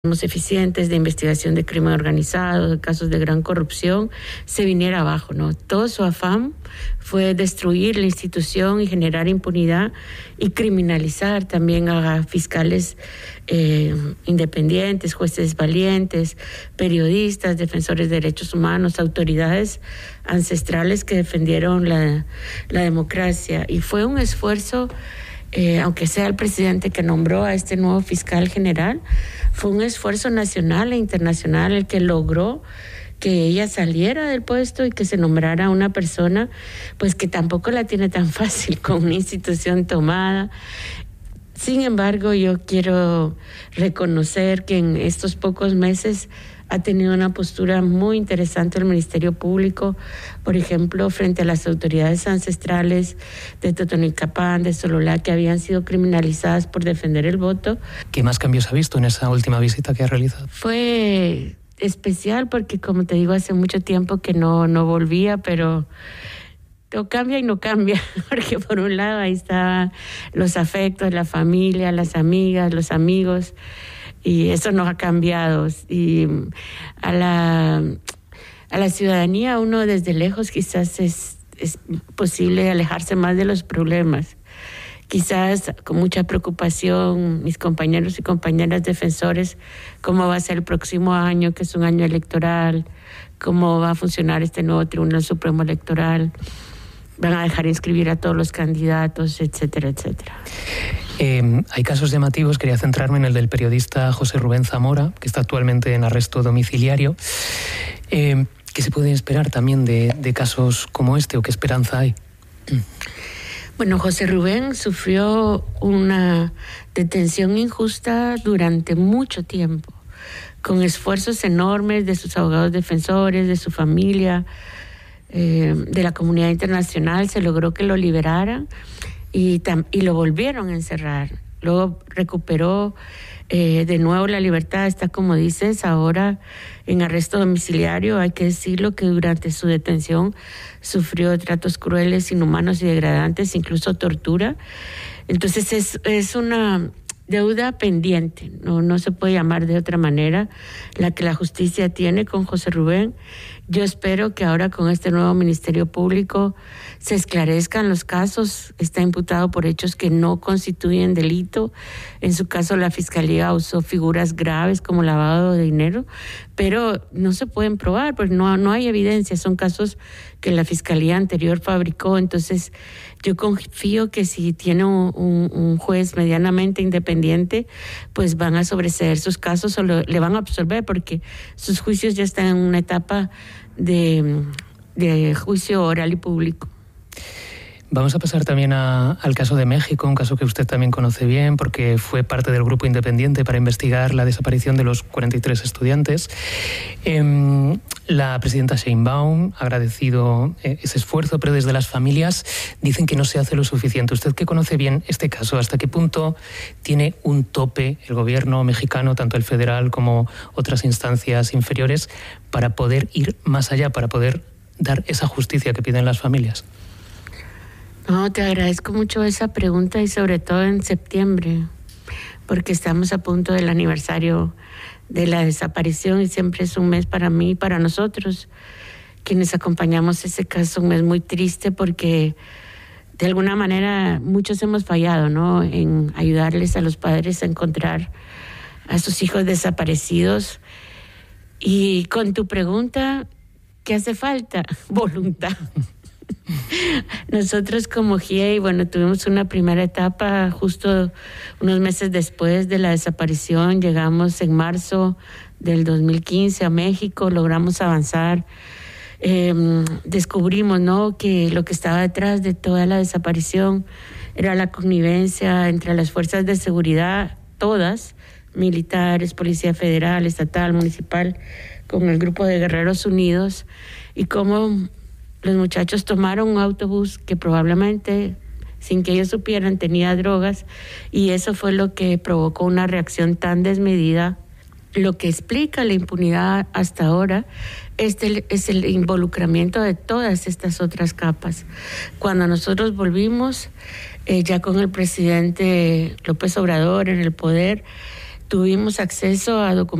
eficientes de investigación de crimen organizado, de casos de gran corrupción, se viniera abajo, ¿no? Todo su afán fue destruir la institución y generar impunidad y criminalizar también a fiscales independientes, jueces valientes, periodistas, defensores de derechos humanos, autoridades ancestrales que defendieron la democracia. Y fue un esfuerzo, aunque sea el presidente que nombró a este nuevo fiscal general, fue un esfuerzo nacional e internacional el que logró que ella saliera del puesto y que se nombrara una persona pues que tampoco la tiene tan fácil, con una institución tomada. Sin embargo, yo quiero reconocer que en estos pocos meses ha tenido una postura muy interesante el Ministerio Público, por ejemplo, frente a las autoridades ancestrales de Totonicapán, de Sololá, que habían sido criminalizadas por defender el voto. ¿Qué más cambios ha visto en esa última visita que ha realizado? Fue especial porque, como te digo, hace mucho tiempo que no volvía, pero no cambia y no cambia, porque por un lado ahí estaban los afectos, la familia, las amigas, los amigos, y eso no ha cambiado. Y a la ciudadanía, uno desde lejos quizás es posible alejarse más de los problemas. Quizás con mucha preocupación, mis compañeros y compañeras defensores, cómo va a ser el próximo año, que es un año electoral, cómo va a funcionar este nuevo Tribunal Supremo Electoral, van a dejar inscribir a todos los candidatos, etcétera, etcétera. Hay casos llamativos, quería centrarme en el del periodista José Rubén Zamora, que está actualmente en arresto domiciliario. ¿Qué se puede esperar también de casos como este, o qué esperanza hay? Bueno, José Rubén sufrió una detención injusta durante mucho tiempo, con esfuerzos enormes de sus abogados defensores, de su familia, de la comunidad internacional. Se logró que lo liberaran y lo volvieron a encerrar. Luego recuperó de nuevo la libertad. Está, como dices, ahora en arresto domiciliario. Hay que decirlo que durante su detención sufrió tratos crueles, inhumanos y degradantes, incluso tortura. Entonces es una deuda pendiente, no se puede llamar de otra manera, la que la justicia tiene con José Rubén. Yo espero que ahora con este nuevo Ministerio Público se esclarezcan los casos. Está imputado por hechos que no constituyen delito. En su caso, la Fiscalía usó figuras graves como lavado de dinero, pero no se pueden probar porque no hay evidencia. Son casos que la Fiscalía anterior fabricó. Entonces, yo confío que si tiene un juez medianamente independiente, pues van a sobreseer sus casos o le van a absolver, porque sus juicios ya están en una etapa de juicio oral y público. Vamos a pasar también al caso de México, un caso que usted también conoce bien porque fue parte del grupo independiente para investigar la desaparición de los 43 estudiantes. La presidenta Sheinbaum ha agradecido ese esfuerzo, pero desde las familias dicen que no se hace lo suficiente. Usted, que conoce bien este caso, ¿hasta qué punto tiene un tope el gobierno mexicano, tanto el federal como otras instancias inferiores, para poder ir más allá, para poder dar esa justicia que piden las familias? No, te agradezco mucho esa pregunta, y sobre todo en septiembre, porque estamos a punto del aniversario de la desaparición y siempre es un mes para mí y para nosotros, quienes acompañamos ese caso, un mes muy triste porque de alguna manera muchos hemos fallado, ¿no?, en ayudarles a los padres a encontrar a sus hijos desaparecidos. Y con tu pregunta, ¿qué hace falta? Voluntad. Nosotros como GIEI, tuvimos una primera etapa justo unos meses después de la desaparición. Llegamos en marzo del 2015 a México, logramos avanzar. Descubrimos, ¿no?, que lo que estaba detrás de toda la desaparición era la connivencia entre las fuerzas de seguridad, todas, militares, Policía Federal, Estatal, Municipal, con el grupo de Guerreros Unidos, y cómo los muchachos tomaron un autobús que probablemente, sin que ellos supieran, tenía drogas, y eso fue lo que provocó una reacción tan desmedida. Lo que explica la impunidad hasta ahora es el involucramiento de todas estas otras capas. Cuando nosotros volvimos, ya con el presidente López Obrador en el poder, tuvimos acceso a documentos